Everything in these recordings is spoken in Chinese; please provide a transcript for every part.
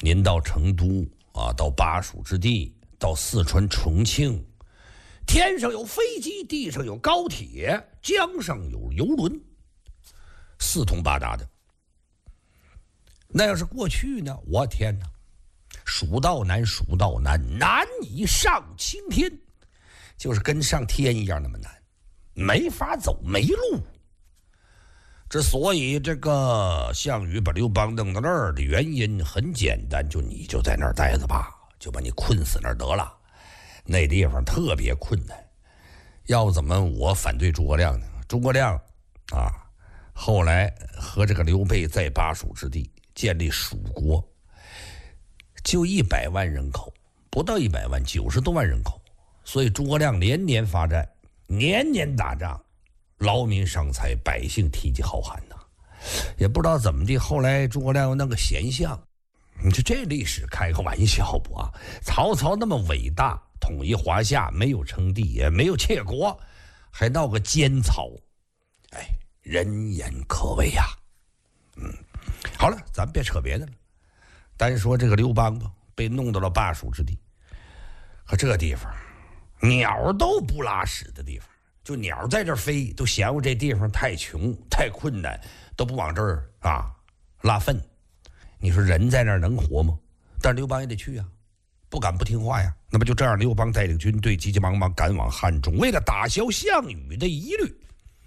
您到成都啊，到巴蜀之地，到四川重庆，天上有飞机，地上有高铁，江上有游轮，四通八达的。那要是过去呢，我天哪，蜀道难，蜀道难，难以上青天，就是跟上天一样那么难，没法走，没路。之所以这个项羽把刘邦弄到那儿的原因很简单，你就在那儿待着吧，就把你困死那儿得了。那地方特别困难。要怎么我反对诸葛亮呢？诸葛亮啊，后来和这个刘备在巴蜀之地建立蜀国，就100万人口，不到100万，90多万人口。所以诸葛亮年年发战，年年打仗，劳民伤财，百姓体积浩瀚呐。也不知道怎么的，后来诸葛亮又弄个贤相，你说这历史开个玩笑不啊？曹操那么伟大，统一华夏，没有称帝，也没有窃国，还闹个奸曹，哎，人言可畏呀。好了，咱别扯别的了，单说这个刘邦吧，被弄到了巴蜀之地，可这地方鸟都不拉屎的地方，就鸟在这儿飞都嫌我这地方太穷太困难，都不往这儿拉粪。你说人在那儿能活吗？但是刘邦也得去啊，不敢不听话呀。那么就这样，刘邦带领军队急急忙忙赶往汉中，为了打消项羽的疑虑。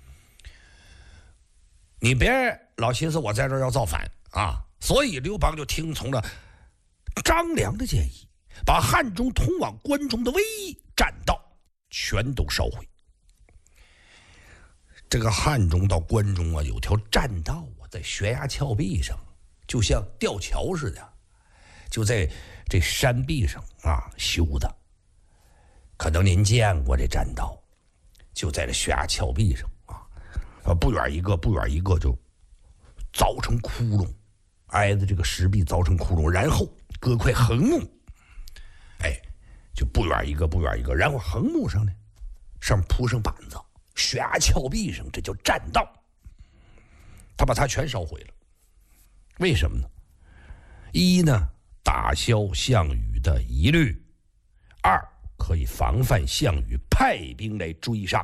你别老寻思我在这儿要造反啊！所以刘邦就听从了张良的建议，把汉中通往关中的唯一栈道全都烧毁。这个汉中到关中啊，有条栈道啊，在悬崖峭壁上，就像吊桥似的，就在这山壁上修的。可能您见过这栈道，就在这悬崖峭壁上不远一个，不远一个就凿成窟窿，挨着这个石壁凿成窟窿，然后搁块横木，就不远一个，不远一个，然后横木上呢，上面铺上板子，悬崖峭壁上，这叫栈道。他把它全烧毁了，为什么呢？一呢，打消项羽的疑虑；二，可以防范项羽派兵来追杀。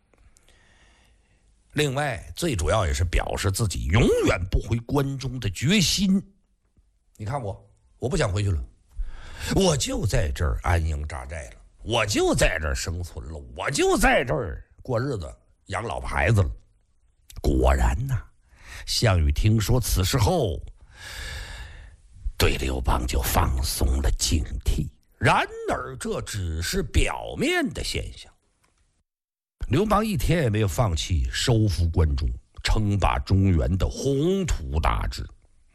另外，最主要也是表示自己永远不回关中的决心。你看我不想回去了，我就在这儿安营扎寨了，我就在这儿生存了，我就在这儿过日子，养老婆孩子了。果然呐，项羽听说此事后，对刘邦就放松了警惕。然而，这只是表面的现象。刘邦一天也没有放弃收复关中、称霸中原的宏图大志。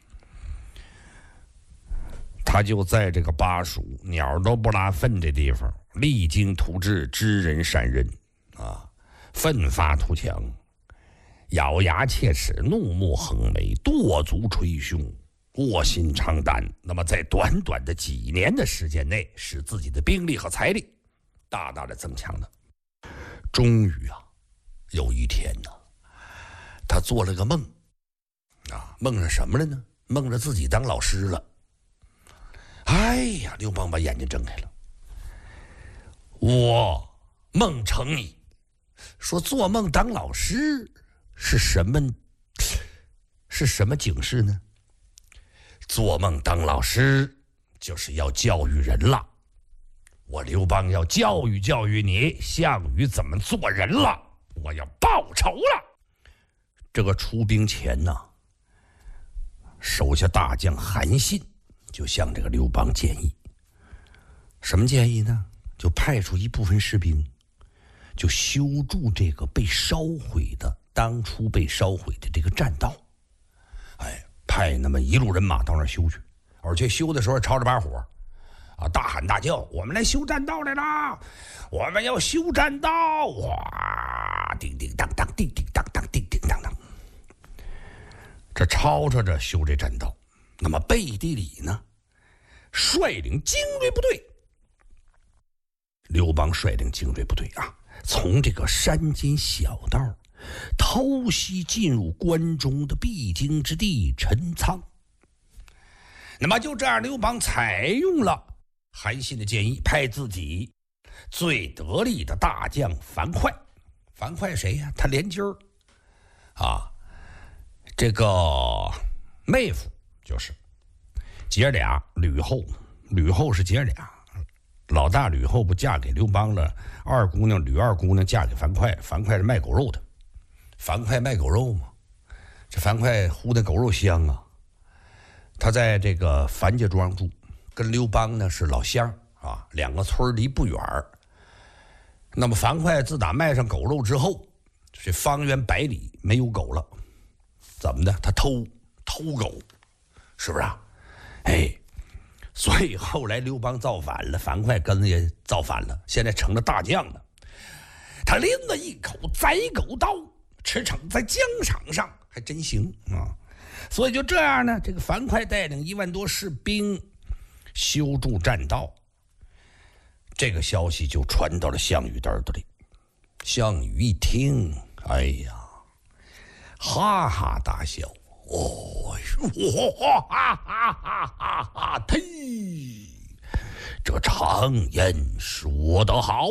他就在这个巴蜀鸟都不拉粪这地方，励精图治，知人善任奋发图强，咬牙切齿，怒目横眉，跺足捶胸，卧薪尝胆。那么在短短的几年的时间内，使自己的兵力和财力大大的增强了。终于有一天呢，他做了个梦梦着什么了呢？梦着自己当老师了。哎呀，刘邦把眼睛睁开了。我梦成你，说做梦当老师是什么警示呢？做梦当老师就是要教育人了。我刘邦要教育你，项羽怎么做人了，我要报仇了。这个出兵前呢，手下大将韩信就向这个刘邦建议，什么建议呢？就派出一部分士兵，就修筑这个当初被烧毁的这个栈道，派那么一路人马到那儿修去，而且修的时候吵着把火大喊大叫，我们来修栈道来了，我们要修栈道，哇，叮叮当当，叮叮当当，叮叮当当，这吵吵着修这栈道。那么背地里呢，率领精锐部队，刘邦率领精锐部队从这个山间小道偷袭进入关中的必经之地陈仓。 那么就这样，刘邦采用了韩信的建议，派自己最得力的大将樊哙。樊哙谁呀？他连襟儿啊，这个妹夫就是姐俩吕后。吕后是姐俩，老大吕后不嫁给刘邦了，二姑娘吕二姑娘嫁给樊哙。樊哙是卖狗肉的，樊哙卖狗肉嘛，这樊哙烀的狗肉香啊。他在这个樊家庄住，跟刘邦呢是老乡啊，两个村离不远。那么樊哙自打卖上狗肉之后，这方圆100里没有狗了，怎么的？他偷狗，是不是啊？哎，所以后来刘邦造反了，樊哙跟着也造反了，现在成了大将了。他拎了一口宰狗刀，驰骋在疆场上，还真行啊！所以就这样呢，这个樊哙带领1万多士兵修筑栈道。这个消息就传到了项羽的耳朵里。项羽一听，哎呀，哈哈大笑。哦，哈哈哈哈哈！呸！这常言说得好，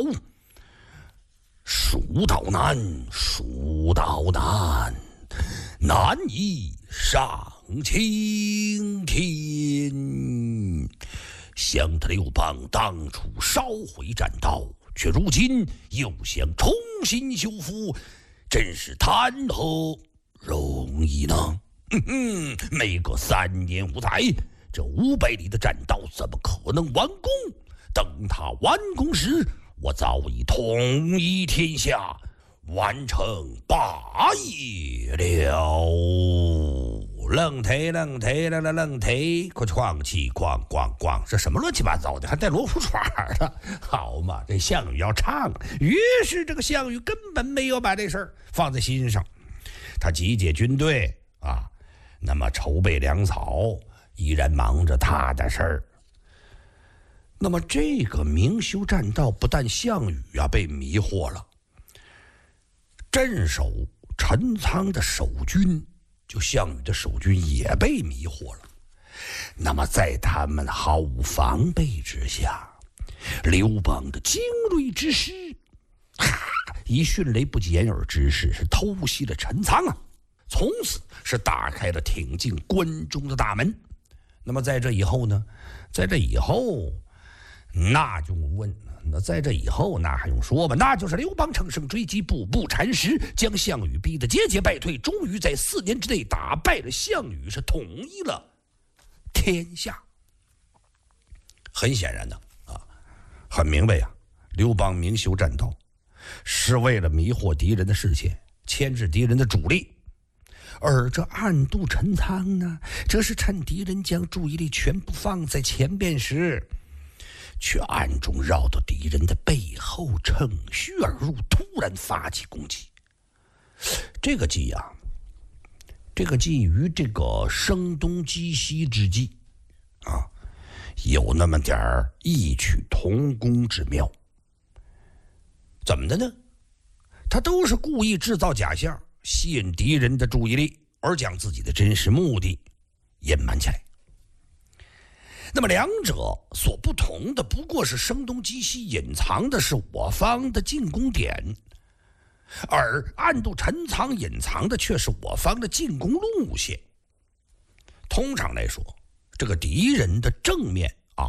蜀道难，蜀道难，难以上青天。想他刘邦当初烧毁栈道，却如今又想重新修复，真是谈何容易呢？每隔3年5载，这500里的栈道怎么可能完工？等他完工时，我早已统一天下，完成霸业了。愣忒，快哐气哐咣咣，这什么乱七八糟的，还带锣鼓耍的，好嘛！这项羽要唱，于是这个项羽根本没有把这事儿放在心上，他集结军队啊，那么筹备粮草，依然忙着他的事儿。那么这个明修栈道，不但项羽被迷惑了，镇守陈仓的守军，就项羽的守军也被迷惑了。那么在他们毫无防备之下，刘邦的精锐之师以迅雷不及掩耳之势是偷袭了陈仓啊，从此是打开了挺进关中的大门。那么在这以后呢？在这以后，那就问，那在这以后那还用说吧？那就是刘邦乘胜追击，步步蚕食，将项羽逼得节节败退，终于在4年之内打败了项羽，是统一了天下。很显然的啊，很明白呀，刘邦明修栈道是为了迷惑敌人的视线，牵制敌人的主力。而这暗度陈仓呢，则是趁敌人将注意力全部放在前边时，却暗中绕到敌人的背后，乘虚而入，突然发起攻击。这个计啊，这个计于这个声东击西之计啊，有那么点儿异曲同工之妙。怎么的呢？他都是故意制造假象，吸引敌人的注意力，而将自己的真实目的隐瞒起来。那么两者所不同的，不过是声东击西隐藏的是我方的进攻点，而暗度陈仓隐藏的却是我方的进攻路线。通常来说，这个敌人的正面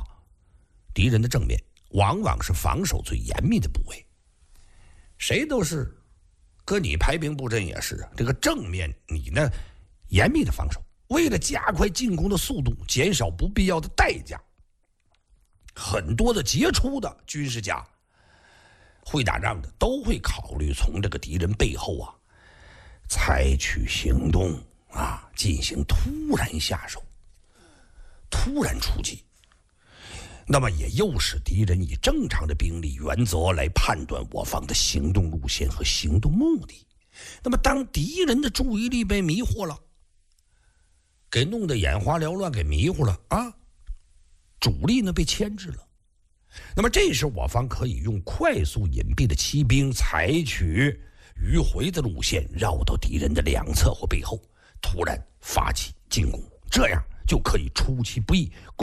往往是防守最严密的部位。谁都是，搁你排兵布阵也是，这个正面你呢严密的防守，为了加快进攻的速度，减少不必要的代价，很多的杰出的军事家会打仗的都会考虑从这个敌人背后采取行动进行突然下手，突然出击。那么也诱使敌人以正常的兵力原则来判断我方的行动路线和行动目的。那么当敌人的注意力被迷惑了，给弄得眼花缭乱，给迷糊了主力呢被牵制了。那么这时我方可以用快速隐蔽的骑兵，采取迂回的路线，绕到敌人的两侧或背后，突然发起进攻，这样就可以出其不意，